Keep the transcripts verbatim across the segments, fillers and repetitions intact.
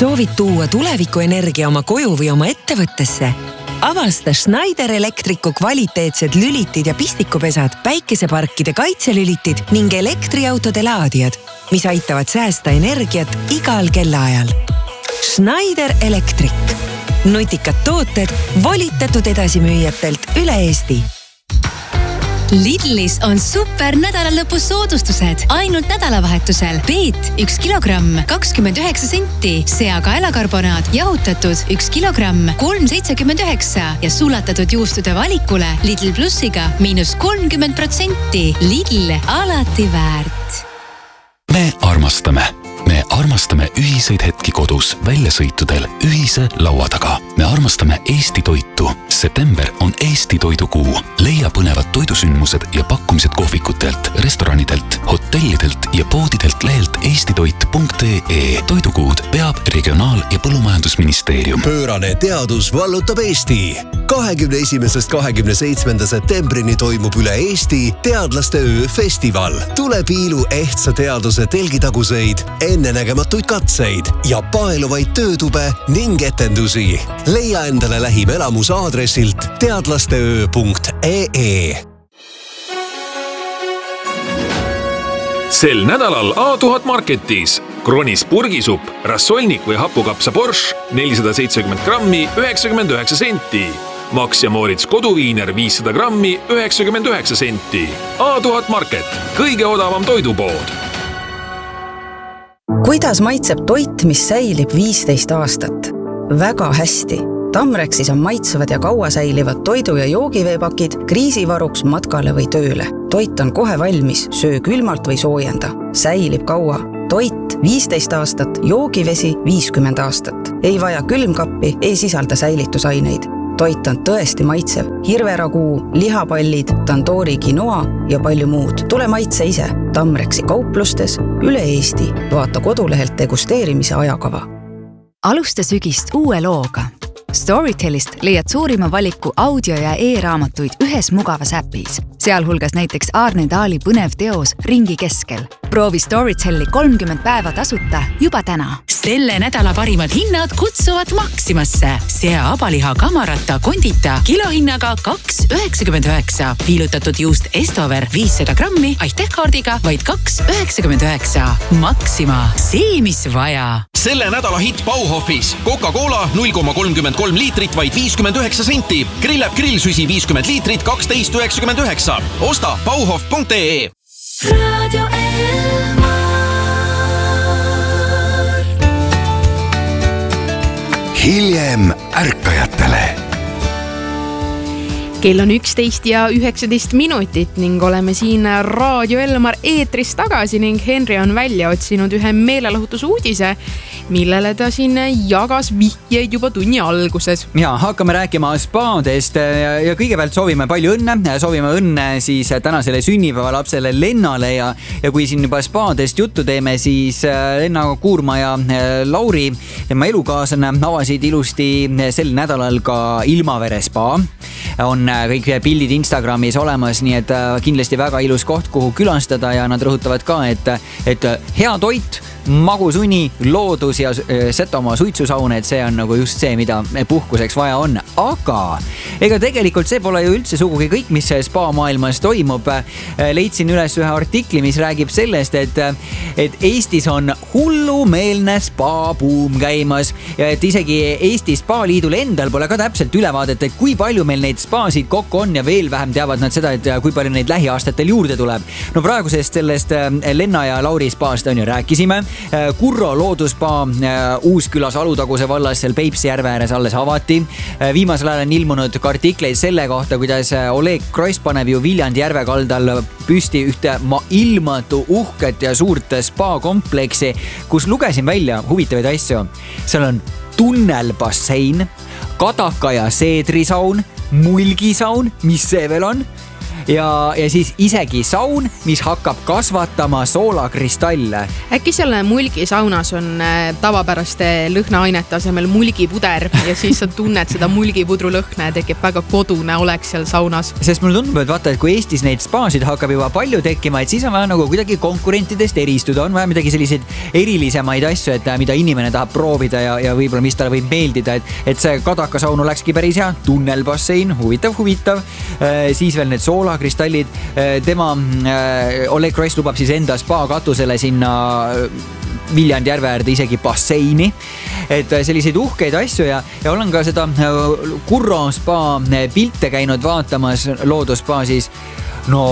Soovid tuua tulevikuenergia oma koju või oma ettevõttesse? Avasta Schneider Electricu kvaliteetsed lülitid ja pistikupesad, päikeseparkide kaitselülitid ning elektriautode laadijad, mis aitavad säästa energiat igal kellaajal. Schneider Electric. Nutikad tooted volitatud edasimüüjatelt üle Eesti. Lidlis on super nädalalõpus soodustused. Ainult nädalavahetusel. Peet üks kilogramm, kakskümmend üheksa senti. Sea-kaelakarbonaat jahutatud üks kilogramm, kolm seitsekümmend üheksa. Ja sulatatud juustude valikule Lidl Plussiga miinus kolmkümmend protsenti. Lidl alati väärt. Me armastame. Me armastame ühiseid hetki kodus, väljasõitudel, ühise laua taga. Me armastame Eesti toitu. September on Eesti toidukuu. Leia põnevad toidusündmused ja pakkumised kohvikutelt, restoranidelt, hotellidelt ja poodidelt lehelt eestitoit punkt ee. Toidukuud peab Regionaal- ja Põllumajandusministeerium. Pöörane teadus vallutab Eesti. kahekümne esimesest kahekümne seitsmenda septembrini toimub üle Eesti Teadlaste öö festival. Tule piilu ehtsa teaduse telgitaguseid, ennenägematuid katseid ja paeluvaid töötube ning etendusi. Leia endale lähim elamus aadressilt teadlasteöö punkt ee. Sel nädalal A tuhat Marketis Kronis purgisupp, rassolnik või hapukapsa borš nelisada seitsekümmend grammi, üheksakümmend üheksa senti. Max ja Moritz koduviiner viissada grammi, üheksakümmend üheksa senti. A tuhat Market, kõige odavam toidupood. Kuidas maitseb toit, mis säilib viisteist aastat? Väga hästi. Tamrexis on maitsevad ja kaua säilivad toidu- ja joogiveepakid kriisivaruks matkale või tööle. Toit on kohe valmis, söö külmalt või soojenda. Säilib kaua. Toit viisteist aastat, joogivesi viiskümmend aastat. Ei vaja külmkappi, ei sisalda säilitusaineid. Toit on tõesti maitsev. Hirveraguu, lihapallid, tandoori quinoa ja palju muud. Tule maitse ise. Tamrexi kauplustes üle Eesti. Vaata kodulehelt degusteerimise ajakava. Alusta sügist uue looga. Storytelist leiad suurima valiku audio- ja e-raamatuid ühes mugavas äpis. Sealhulgas näiteks Aarne Taali põnev teos Ringi keskel. Proovi Storytelli kolmkümmend päeva tasuta juba täna. Selle nädala parimad hinnad kutsuvad Maximasse. Sea abaliha kamarata kondita kilohinnaga kaks üheksakümmend üheksa. Viilutatud juust Estover viissada grammi aitähkaardiga vaid kaks üheksakümmend üheksa. Maxima, see mis vaja. Selle nädala hit Bauhofis. Coca-Cola null koma kolmkümmend kolm liitrit vaid viiskümmend üheksa senti. Grillab grillsüsi viiskümmend liitrit kaksteist üheksakümmend üheksa. Osta bauhof punkt ee. Radio Elmar. Hiljem ärkajatele. Kell on üksteist ja üheksateist minutit ning oleme siin Radio Elmar eetris tagasi ning Henri on välja otsinud ühe meelelahutusuudise, millele ta siin jagas vihjeid juba tunni alguses. Ja, hakkame rääkima spaadest ja kõigepealt soovime palju õnne. Soovime õnne siis tänasele sünnipäeva lapsele Lennale ja, ja kui siin juba spaadest juttu teeme, siis Lenna Kuurma ja Lauri, tema elukaaslane, avasid ilusti sel nädalal ka Ilmavere spa. On kõik pildid Instagramis olemas, nii et kindlasti väga ilus koht, kuhu külastada ja nad rõhutavad ka, et, et hea toit, magus uni, loodus ja Setomaa suitsusaun, et see on nagu just see, mida puhkuseks vaja on. Aga ega tegelikult see pole ju üldse sugugi kõik, mis spa maailmas toimub. Leidsin üles ühe artikli, mis räägib sellest, et, et Eestis on hullumeelne spa buum käimas ja et isegi Eesti Spa Liidul endal pole ka täpselt ülevaadet, et kui palju meil neid spaasid kokku on ja veel vähem teavad nad seda, et kui palju neid lähiaastatel juurde tuleb. No praegusest sellest Lenna ja Lauri spaast on ju rääkisime. Kurro loodusspa Uuskülas Alutaguse vallas seal Peipsi järve ääres alles avati. Viimasel ajal on ilmunud ka artikleid selle kohta, kuidas Oleg Kross paneb ju Viljandi järve kaldal püsti ühte ilmatu uhket ja suurt spa kompleksi, kus lugesin välja huvitavaid asju. Seal on tunnelbassein, kadaka ja seedrisaun, mulgisaun, mis see veel on? ja, ja siis isegi saun, mis hakkab kasvatama soolakristalle. Äkki selle mulgisaunas on tavapäraste lõhnaainete asemel mulgipuder ja siis sa tunned seda mulgipudru lõhna ja tekib väga kodune oleks seal saunas. Sest mulle tundub, et vaata, et kui Eestis neid spaasid hakkab juba palju tekkima, et siis on vaja nagu kuidagi konkurentidest eristuda, on vaja midagi selliseid erilisemaid asju, et mida inimene tahab proovida ja, ja võib-olla mis talle võib meeldida, et, et see kadakasaun olekski päris hea, tunnelbassein, huvitav, huvitav, siis veel need soolakristallid, tema Oleg Gross lubab siis enda spa katusele sinna Viljandi järve äärde isegi basseini, et selliseid uhkeid asju ja, ja olen ka seda Kurro spa pilte käinud vaatamas loodusspa siis, no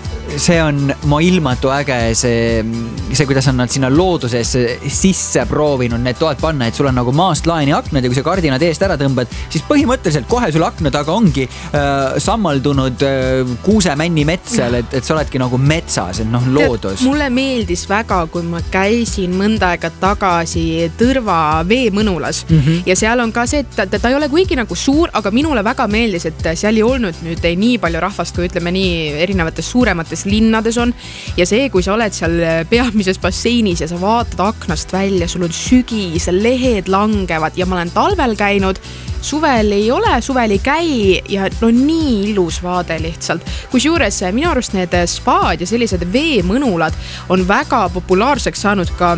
see on maailmatu äge, see, see, kuidas on nad sinna looduses sisse proovinud need toad panna, et sul on nagu maast laeni aknad ja kui sa kardinad eest ära tõmbad, siis põhimõtteliselt kohe sul akna taga ongi äh, sammaldunud äh, kuusemänni mets seal, et, et sa oledki nagu metsas, et noh, loodus. Mulle meeldis väga, kui ma käisin mõnda aega tagasi Tõrva veemõnulas mm -hmm. ja seal on ka see, et ta, ta ei ole kuigi nagu suur, aga minule väga meeldis, et seal ei olnud nüüd ei nii palju rahvast, kui ütleme nii erinevates suuremates linnades on ja see, kui sa oled seal peamises basseinis ja sa vaatad aknast välja, sul on sügis, lehed langevad ja ma olen talvel käinud, suvel ei ole, suvel ei käi ja no nii ilus vaade lihtsalt. Kusjuures minu arust need spaad ja sellised veemõnulad on väga populaarseks saanud ka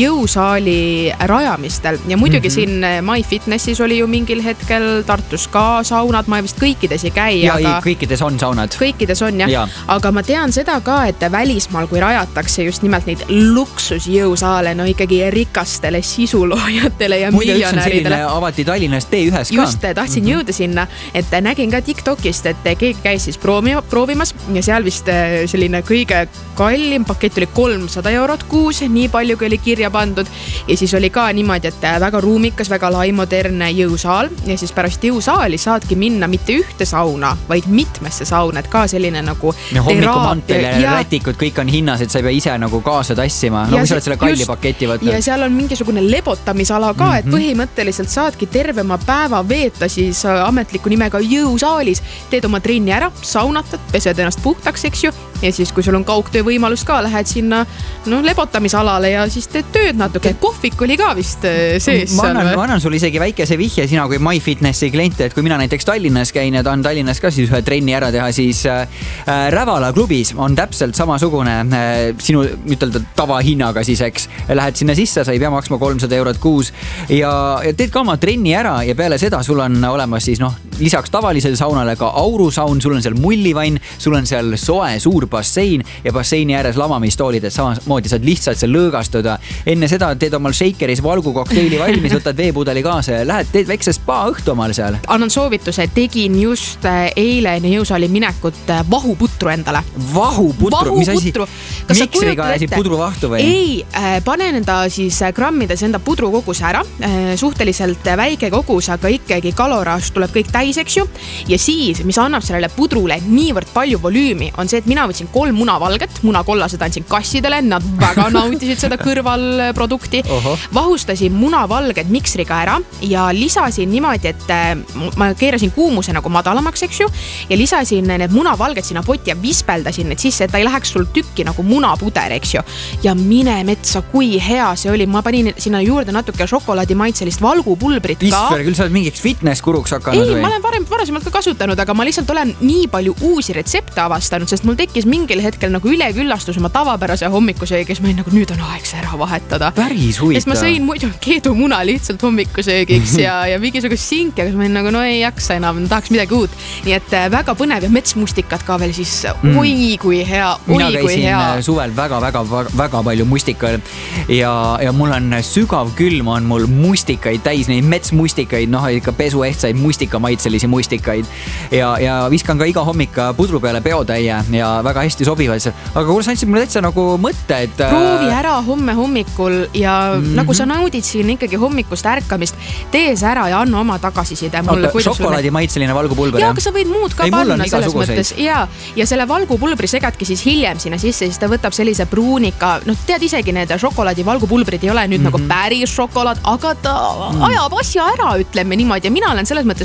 jõusaali rajamistel ja muidugi mm -hmm. siin MyFitnessis oli ju mingil hetkel, Tartus ka saunad, ma vist kõikides ei käi. Ja aga... ei, kõikides on saunad. Kõikides on jah, ja. Aga ma tean seda ka, et välismaal, kui rajatakse just nimelt neid luksusjõusaale, no ikkagi rikastele sisuloojatele ja muide, miljonäridele. Avati Tallinnas T ühes ka. Just, tahtsin mm-hmm. jõuda sinna, et nägin ka TikTokist, et keegi käis siis proovima, proovimas ja seal vist selline kõige kallim pakett oli kolmsada eurot kuus, nii palju kui oli kirja pandud ja siis oli ka niimoodi, et väga ruumikas, väga laimoderne jõusaal ja siis pärast jõusaali saadki minna mitte ühte sauna, vaid mitmesse sauna, et ka selline nagu ja hommikumantel ja, ja rätikud, kõik on hinnas, et sa ei pea ise nagu kaasa tassima, no kui sa oled selle kalli paketi võtnud. Ja seal on mingisugune lebotamisala ka, mm-hmm. et põhimõtteliselt saadki tervema päeva veeta siis ametliku nimega jõusaalis, teed oma trenni ära, saunatad, pesed ennast puhtaks, eks ju, ja siis kui sul on kaugtöö võimalus ka, lähed sinna no, lebotamisalale ja siis teed tööd natuke. Kohvik oli ka vist sees. Ma annan, ma annan sulle isegi väikese vihje sina kui MyFitnessi kliente, et kui mina näiteks Tallinnas käin ja tahan Tallinnas ka siis ühe trenni ära teha, siis äh, Rävala klubis on täpselt samasugune äh, sinu ütelda tavahinnaga siis, eks. Lähed sinna sisse, sa ei pea maksma kolmsada eurot kuus ja, ja teed ka oma trenni ära ja peale seda sul on olemas siis noh, lisaks tavalisele saunale ka aurusaun, sul on seal mullivann, sul on seal soe suur bassein ja basseini ääres lamamistoolid, et samamoodi saad lihtsalt seal lõõgastuda. Enne seda teed omal shakeris valgukokteili valmis, võtad veepudeli kaasa ja lähed, teed väikse spa õhtu omal seal. Annan soovituse, tegin just eile enne jõusaali minekut vahuputru endale. Vahuputru? Mis asi? Miksriga asi pudruvahtu või? Ei, panen enda siis grammides enda pudrukoguse ära, suhteliselt väike kogus, aga ikkagi kaloraaž tuleb kõik täis, eks ju. Ja siis, mis annab sellele pudrule niivõrd palju volüümi, on see, et mina võtsin kolm munavalget, munakollased andsin kassidele, nad väga nautisid seda kõrvalprodukti. Oho. Vahustasin munavalged miksriga ära ja lisasin niimoodi, et ma keerasin kuumuse nagu madalamaks, eks ju, ja lisasin need munavalged sinna potti ja vispeldasin need sisse, et ta ei läheks sul tükki nagu munapuder, eks ju. Ja mine metsa, kui hea see oli. Ma panin sinna juurde natuke šokolaadimaitselist valgupulbrit ka. Isver, küll sa oled mingiks fitness-kuruks hakanud ei, või? Ma olen varem, varasemalt ka kasutanud, aga ma lihtsalt olen nii palju uusi retsepte avastanud, sest mul tekkis mingil hetkel nagu üleküllastus oma tavapärase hommikusöögi, ma olin nagu nüüd on aeg see ära vahetada. Päris huvitav. Sest ma sõin muidu keedumuna lihtsalt hommikusöögiks ja, ja mingisugust sinki, aga ma olin nagu no ei jaksa enam, tahaks midagi uut. Nii et väga põnev ja metsmustikad ka veel siis mm. oi kui hea, oi Mina kui hea. Mina käisin suvel väga-väga väga palju mustikal ja, ja mul on sügav külm, on mul mustikaid täis, neid metsmustikaid, noh ikka pesuehtsaid mustikamaitselisi mustikaid ja, ja viskan ka iga hommik pudru peale peotäie ja väga hästi sobivad seal. Aga kuule, sa andsid mulle täitsa nagu mõtte, et proovi ära homme hommikul ja mm-hmm. nagu sa naudid siin ikkagi hommikust ärkamist, tee see ära ja anna oma tagasiside mulle. Šokolaadimaitseline valgupulber. Ja, aga sa võid muud ka ei, panna selles mõttes. Ja, ja selle valgupulbri segadki siis hiljem sinna sisse, siis ta võtab sellise pruunika, noh tead isegi need šokolaadi valgupulbrid ei ole nüüd mm-hmm. nagu päris šokolaad, aga ta mm. ajab asja ära, ütleme niimoodi ja mina olen selles mõttes suur magu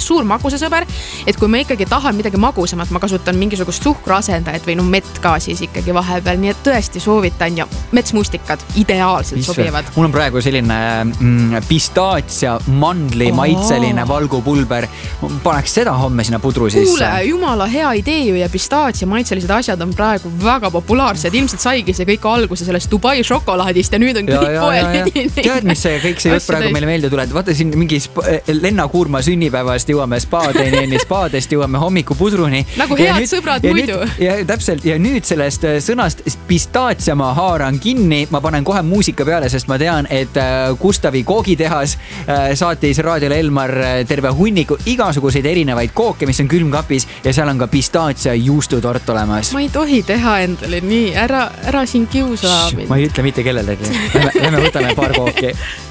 magusasõber, et kui ma ikkagi tahan midagi magusamat, ma kasutan mingisugust suhkruasendajat või no mett ka siis ikkagi vahepeal, nii et tõesti soovitan ja metsmustikad ideaalselt Mis sobivad. Mul on praegu selline mm, pistaatsia mandli oh. maitseline valgupulber. Paneks seda homme sinna pudru sisse. Kuule, jumala hea idee ju ja pistaatsia maitselised asjad on praegu väga populaarsed. Ilmselt saigi see kõik alguse sellest Dubai šokolaadist ja nüüd on ja, kõik poel. Tead, mis see kõik see jutt praegu meile meelde tuleb? Vaata siin mingi Lennakuurma sünnipäevast jõuame spaadeni, spaadest jõuame hommikupudruni. Nagu head nüüd, sõbrad ja muidu. Nüüd, ja täpselt, ja nüüd sellest sõnast pistaatsia ma haaran kinni. Ma panen kohe muusika peale, sest ma tean, et Gustavi koogitehas saatis raadiole Elmar terve hunniku igasuguseid erinevaid kooke, mis on külmkapis ja seal on ka pistaatsia juustutort olemas. Ma ei tohi teha endale nii, ära, ära siin kiusa. Ma ei ütle mitte kellelegi. Lähme võtame paar kooki.